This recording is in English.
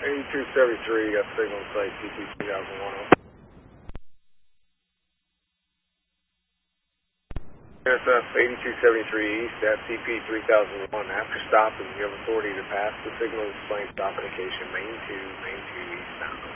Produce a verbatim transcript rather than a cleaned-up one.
eighty-two seventy-three, got signal site T P three thousand one. N S F eighty-two seventy-three east at T P three thousand one. After stopping, you have authority to pass the signal displaying stop indication main two, main two eastbound.